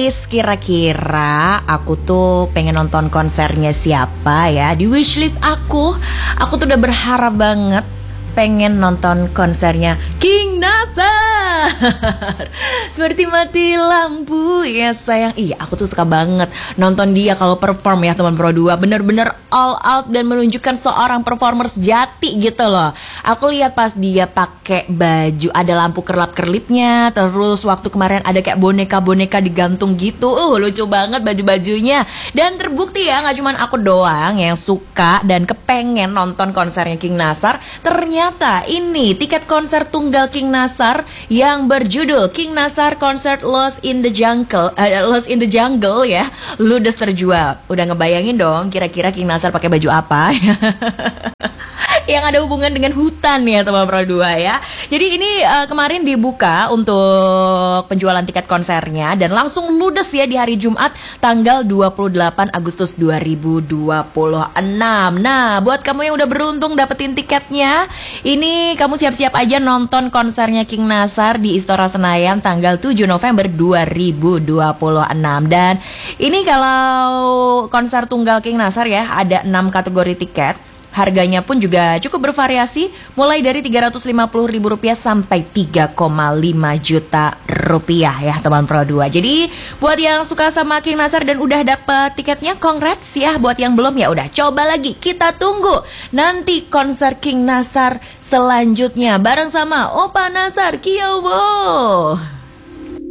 wishlist kira-kira aku tuh pengen nonton konsernya siapa ya. Di wishlist aku tuh udah berharap banget pengen nonton konsernya King Nasar. Seperti mati lampu ya sayang. Iya, aku tuh suka banget nonton dia kalau perform ya teman Pro 2. Bener-bener all out dan menunjukkan seorang performer sejati gitu loh. Aku lihat pas dia pakai baju ada lampu kerlap-kerlipnya, terus waktu kemarin ada kayak boneka-boneka digantung gitu. Lucu banget baju-bajunya. Dan terbukti ya gak cuman aku doang yang suka dan kepengen nonton konsernya King Nasar. Ternyata ini tiket konser tunggal King Nasar yang berjudul King Nasar Concert Lost in the Jungle ya, ludes terjual. Udah ngebayangin dong kira-kira King Nasar pakai baju apa? Yang ada hubungan dengan hutan ya teman Pro 2 ya. Jadi ini kemarin dibuka untuk penjualan tiket konsernya dan langsung ludes ya di hari Jumat tanggal 28 Agustus 2026. Nah, buat kamu yang udah beruntung dapetin tiketnya, ini kamu siap-siap aja nonton konsernya King Nasar di Istora Senayan tanggal 7 November 2026. Dan ini kalau konser tunggal King Nasar ya, ada 6 kategori tiket. Harganya pun juga cukup bervariasi, mulai dari Rp350.000 sampai Rp3,5 juta ya teman Pro 2. Jadi buat yang suka sama King Nasar dan udah dapet tiketnya, congrats ya. Buat yang belum ya udah coba lagi, kita tunggu nanti konser King Nasar selanjutnya bareng sama Opa Nasar Kiobo.